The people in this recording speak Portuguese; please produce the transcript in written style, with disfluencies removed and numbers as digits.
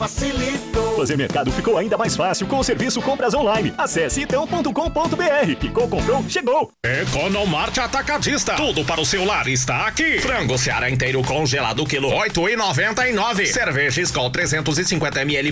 Facilitou. Fazer mercado ficou ainda mais fácil com o serviço Compras Online. Acesse itão.com.br. Picou, comprou, chegou. Economarte Atacadista. Tudo para o seu lar está aqui. Frango Seara inteiro congelado, quilo 8,99. Cerveja Skol 350 ml